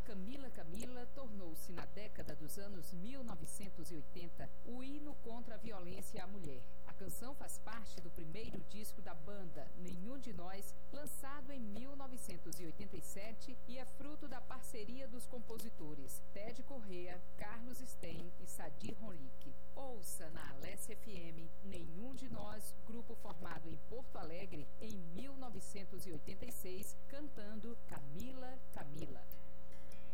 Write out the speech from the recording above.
Camila Camila tornou-se, na década dos anos 1980, o hino contra a violência à mulher. A canção faz parte do primeiro disco da banda, Nenhum de Nós, lançado em 1987 e é fruto da parceria dos compositores Ted Correa, Carlos Stein e Sadi Ronlick. Ouça na Alessia FM Nenhum de Nós, grupo formado em Porto Alegre em 1986, cantando Camila Camila.